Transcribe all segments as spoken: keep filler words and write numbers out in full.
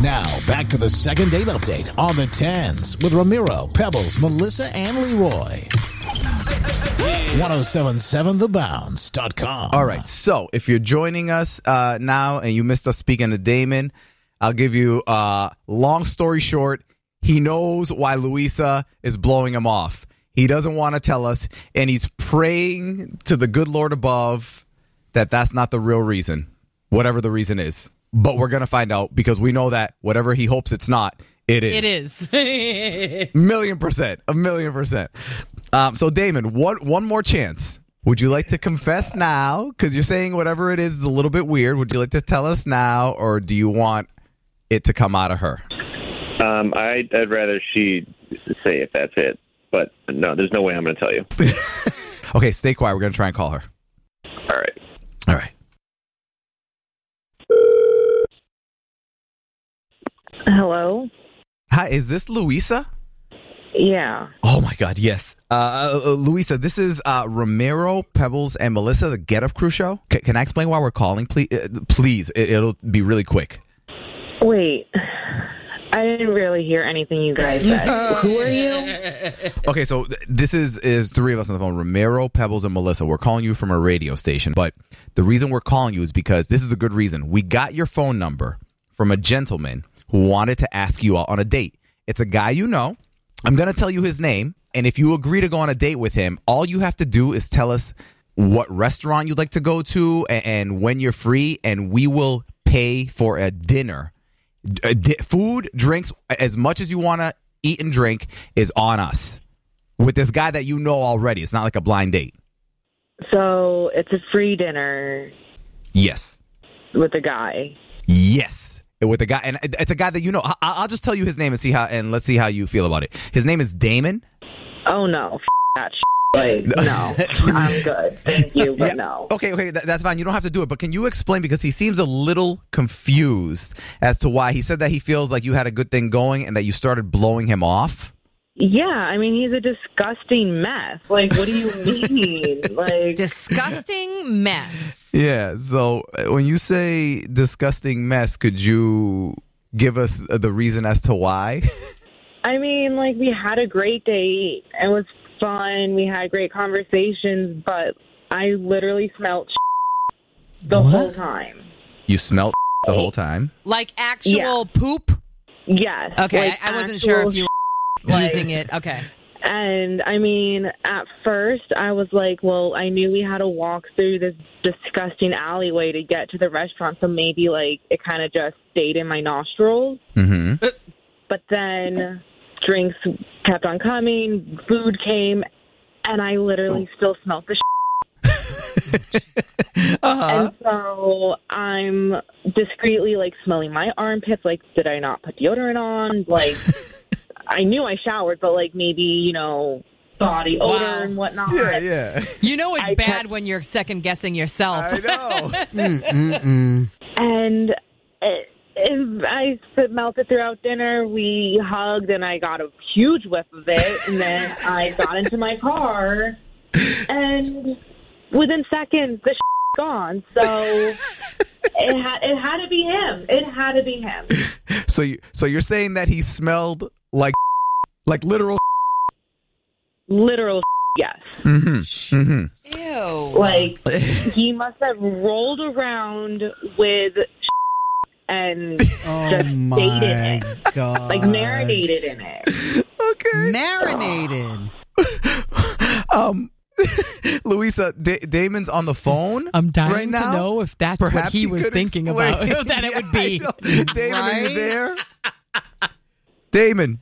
Now, back to the second date update on the tens with Ramiro, Pebbles, Melissa, and Leroy. ten seventy-seven the bounce dot com. All right, so if you're joining us uh, now and you missed us speaking to Damon, I'll give you a uh, long story short. He knows why Luisa is blowing him off. He doesn't want to tell us, and he's praying to the good Lord above that that's not the real reason, whatever the reason is. But we're going to find out because we know that whatever he hopes it's not, it is. It is. Million percent. A million percent. Um, so, Damon, one, one more chance. Would you like to confess now? Because you're saying whatever it is is a little bit weird. Would you like to tell us now, or do you want it to come out of her? Um, I'd, I'd rather she say if that's it. But no, there's no way I'm going to tell you. Okay, stay quiet. We're going to try and call her. All right. All right. Hello? Hi, is this Luisa? Yeah. Oh, my God, yes. Uh, uh, Luisa, this is uh, Ramiro, Pebbles, and Melissa, the Get Up Crew show. C- can I explain why we're calling? Please, uh, please. It- it'll be really quick. Wait. I didn't really hear anything you guys said. Who are you? Okay, so th- this is is three of us on the phone, Ramiro, Pebbles, and Melissa. We're calling you from a radio station, but the reason we're calling you is because this is a good reason. We got your phone number from a gentleman who wanted to ask you out on a date. It's a guy you know. I'm going to tell you his name, and if you agree to go on a date with him, all you have to do is tell us what restaurant you'd like to go to and, and when you're free, and we will pay for a dinner. Uh, di- food, drinks, as much as you want to eat and drink is on us with this guy that you know already. It's not like a blind date. So it's a free dinner Yes. with a guy. Yes. With a guy, and it's a guy that you know. I- I'll just tell you his name and see how, and let's see how you feel about it. His name is Damon. Oh, no. F- that shit. Like, no. I'm good. Thank you, but Yeah. no. Okay, okay, that, that's fine. You don't have to do it, but can you explain, because he seems a little confused as to why he said that he feels like you had a good thing going and that you started blowing him off? Yeah, I mean, he's a disgusting mess. Like, what do you mean? Like, Disgusting mess. Yeah, so uh, when you say disgusting mess, could you give us the reason as to why? I mean, like, we had a great date. It was fun. We had great conversations, but I literally smelled the What? whole time. You smelled the whole time? Like actual Yeah. poop? Yes. Okay, like I I wasn't sure actual if you were like- using it. Okay. And I mean, at first, I was like, well, I knew we had to walk through this disgusting alleyway to get to the restaurant, so maybe, like, it kind of just stayed in my nostrils. Mm-hmm. But then drinks kept on coming, food came, and I literally still smelled the shit. uh-huh. And so I'm discreetly, like, smelling my armpits, like, did I not put deodorant on? Like, I knew I showered, but, like, maybe, you know, body odor Wow. and whatnot. Yeah, yeah. You know it's I bad kept- when you're second guessing yourself. I know. And it, it, I smelled it throughout dinner. We hugged, and I got a huge whiff of it. And then I got into my car, and within seconds, the shit gone. So it had it had to be him. It had to be him. So, you, so you're saying that he smelled like, like literal. Literal yes. Mm-hmm. Mm-hmm. Ew. Like, he must have rolled around with and Oh just stayed in my it. god! Like, marinated in it. Okay. Marinated. Um, Luisa, Da- Damon's on the phone. I'm dying right now. to know if that's Perhaps what he, he was could thinking explain. about. That it Yeah, would be. I know. Damon, are Right? you there? Damon.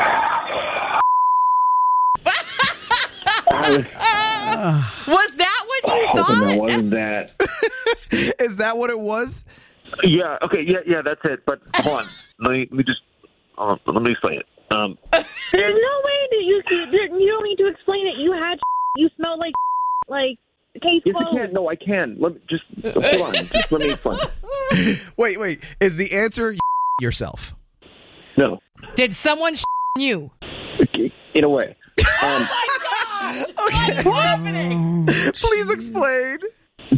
Was that what you Hoping that thought? wasn't that. Is that what it was? Yeah. Okay. Yeah. Yeah. That's it. But hold on. Let me. Let me just. Uh, let me explain it. Um. There's no way that you you you don't need to explain it. You had you smelled like like case Yes, I closed. can. No, I can. Let me just hold on. Just let me explain. Wait, wait. Is the answer yourself? No. Did someone sh- you? In a way. Um, Okay. Please explain. so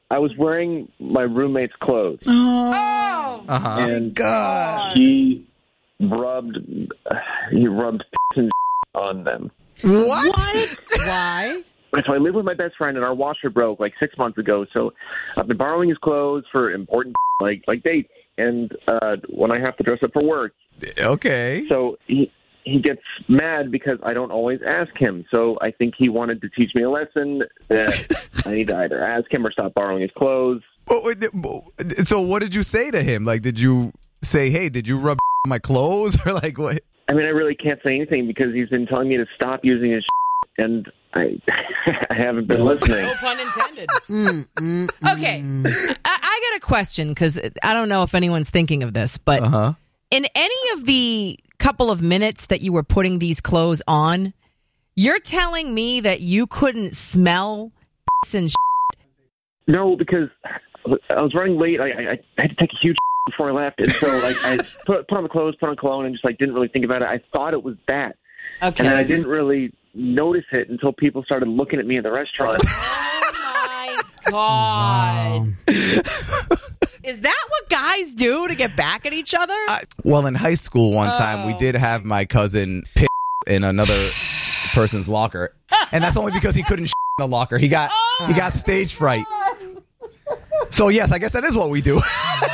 I was wearing my roommate's clothes, Oh, Uh-huh. and God. he rubbed he rubbed and on them. What? Why? So I live with my best friend, and our washer broke like six months ago. So I've been borrowing his clothes for important like like dates, and uh, when I have to dress up for work. Okay. So he he gets mad because I don't always ask him. So I think he wanted to teach me a lesson that I need to either ask him or stop borrowing his clothes. But wait, but- So what did you say to him? Like, did you say, hey, did you rub my clothes? Or like what? I mean, I really can't say anything because he's been telling me to stop using his and I I haven't been listening. no pun intended. Mm, mm, Okay, mm. I, I got a question because I don't know if anyone's thinking of this, but Uh-huh. in any of the couple of minutes that you were putting these clothes on, you're telling me that you couldn't smell and No, because I was running late. I, I, I had to take a huge before I left, and so like I put, put on the clothes, put on cologne, and just like didn't really think about it. I thought it was that, okay. and I didn't really notice it until people started looking at me in the restaurant. Oh my god! Is that what guys do to get back at each other? I, well, in high school one time, we Oh. did have my cousin piss in another person's locker, and that's only because he couldn't in the locker. He got he got stage fright. So yes, I guess that is what we do.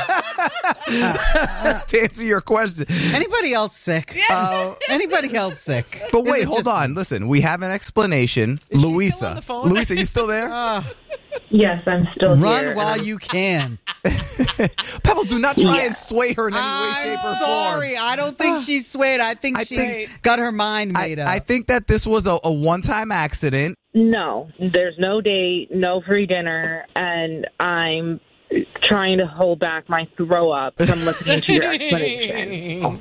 To answer your question, Anybody else sick? uh, Anybody else sick? but Is wait, it hold just- on. Listen, we have an explanation. Is she still Louisa, on the phone? Louisa, you still there? Uh, Yes, I'm still run here. while and you can. Pebbles, do not try Yeah. and sway her in any way, I'm shape, or sorry. I don't think she's swayed. I think I she's think- got her mind form. made I, up. I think that this was a, a one-time accident. No, there's no date, no free dinner, and I'm trying to hold back my throw up from listening to your explanation.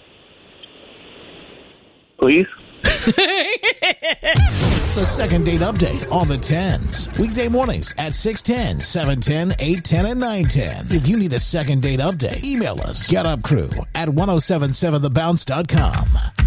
Please. The second date update on the tens. Weekday mornings at six ten, seven ten, eight ten, and nine ten. If you need a second date update, email us. Get Up Crew at ten seventy-seven the bounce dot com.